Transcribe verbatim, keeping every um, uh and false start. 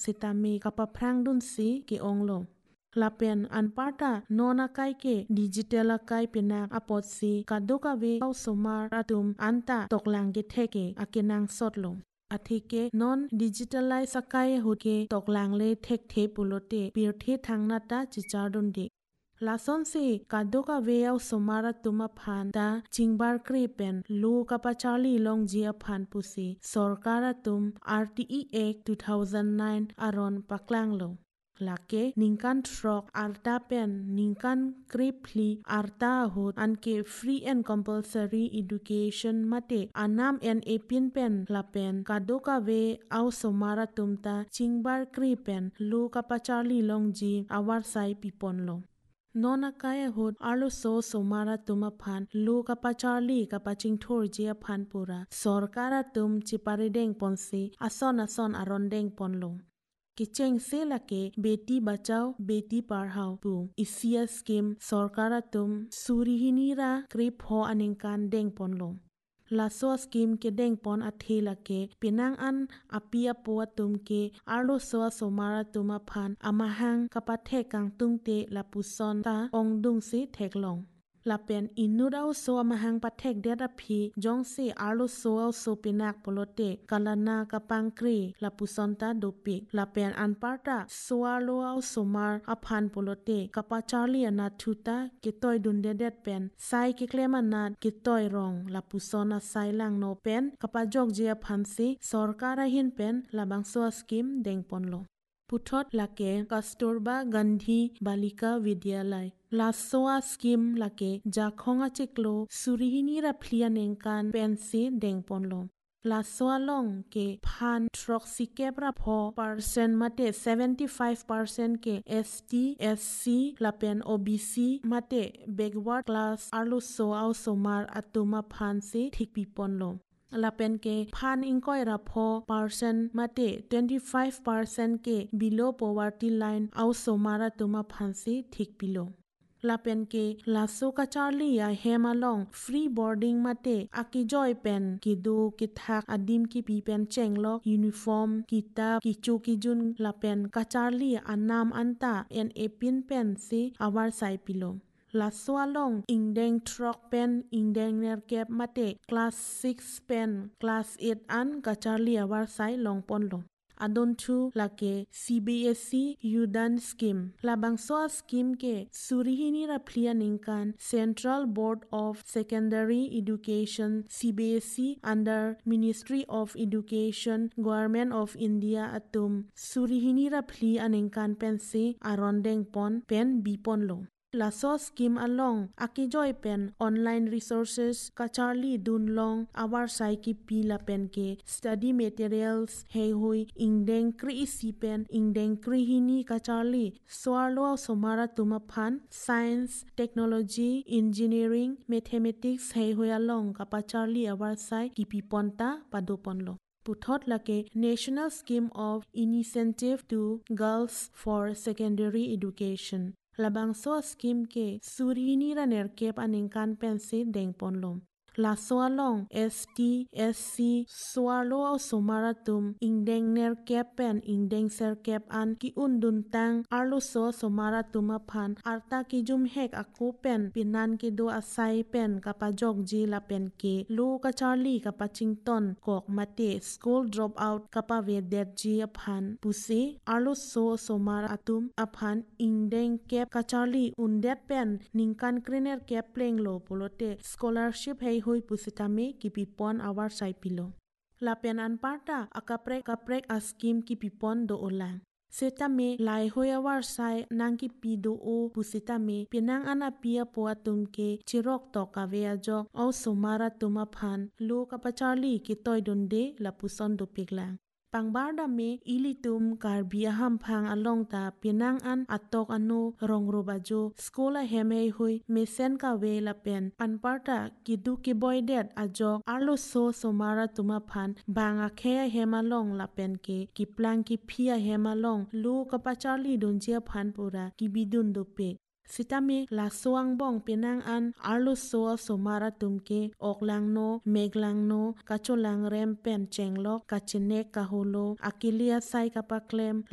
sitami kapaprang dun si ki onglo lapen anparta nona kai ke digital kai pinak apot si kadoka ve au somar atum anta toklang ke theke akinang sotlo athike non digitalize sakai hoke toklang le thek the pulote pir the thangna ta chichardun de lason se kadoka ve au somara tuma phan ta chingbar kre pen lu kapa charlie long jia phan pusi sarkara tum R T E Act two thousand nine aron paklang lo lake ningkan trok arta pen ningkan kripli arta hot anke free and compulsory education mate anam en epin pen lapen kadoka ve au somara tumta chingbar kri pen lu kapa charlie longji awar sai pipon lo nona kaya hot arlo so somara tuma phan lu kapa charlie kapa chingthor jia phan pura sarkara tum chipari deng ponsi ason ason aron deng ponlo kicheng se lake beti bachao beti parhao pu isia scheme sarkara tum surihinira krip ho aningkan deng ponlo laso scheme ke deng pon athe lake pinang an apia po tum ke arlo so somara tuma phan amahang kapathe kang tungte lapuson ta ongdung se theklong lapen inurao so amahang pathek det aphi jongse arlo so so pinak polote kalana kapangkri lapusonta dopi lapen anparta soarlo au somar aphan polote kapa charlie ana thuta kitoy dunde det pen sai ke klemana kitoy rong lapusona sai lang no pen kapa jok je phansi sarkara hin pen labang so scheme dengponlo puthot lake kasturba gandhi balika vidyalay lasoa scheme lake jakhonga chiklo surihini ra phlianengkan pensi dengponlo lasoa long ke phan trok sikepra pho percent mate seventy-five percent ke S T S C lapen O B C mate backward class arlo so au somar atuma phan se thikpiponlo lapen ke phan ingkoi ra pho percent mate twenty-five percent ke below poverty line au somara tuma phan se thikpilo lapen ke laso ka charlie ya hemalong free boarding mate akijoy pen kidu kithak adim ki pi pen chenglok uniform kitab kichu kijun lapen ka charlie anam anta en epin pen se awar sai pilo laso along ingdeng trok pen ingdeng ner kep mate class six pen class eight an ka charlie awar sai longpon lo adon thu lake C B S E Udan scheme labang so scheme ke surihini ra phlianingkan Central Board of Secondary Education C B S E under Ministry of Education Government of India atum surihini ra phli aningkan pense arondeng pon pen bipon lo laso scheme along akijoy pen online resources kacharli dunlong awar sai ki pila pen ke study materials hey hui ingdeng kri si pen ingdeng kri hini kacharli swarlo somara tuma phan science technology engineering mathematics hey hui along kapacharli awar sai ki pi ponta padoponlo puthot lake national scheme of incentive to girls for secondary education labang so scheme ke surini ra ner kep aningkan pensi dengponlom laso along S T S C swalo somara tum ingdeng ner kep pen ingdeng ser kep an ki undun tang arlo so somara tuma phan arta ki jum hek aku pen pinan ki do asai pen kapajok ji la pen ke lu ka charlie kapachington kok mate school drop out kapa ve det ji aphan pusi arlo so somara atum aphan ingdeng kep ka charlie undet pen ningkan kriner kep pleng lo polote scholarship hey hoi pusitame ki pipon awar sai pilo lapen anparta akaprek kaprek a scheme ki pipon do olang setame lai hoya war sai nangki pido o pusitame pinang ana pia po atum ke chirok to ka vea jok au somara tuma phan lo ka pacharli ki toy donde la puson do piglang pangbarda me ilitum karbi aham phang along ta pinang an atok anu rongrobajo skola hemei hui mesen ka vela pen anparta kidu ki boydet ajok arlo so somara tuma phan banga khe hemalong la pen ke kiplang ki phia hemalong lu ka pacharli donjia phan pura ki bidun do pe sitame la soang bong pinang an arlo so somara tumke oklang no meglang no kacholang rem pen chenglok kachine kaholo akilia sai kapaklem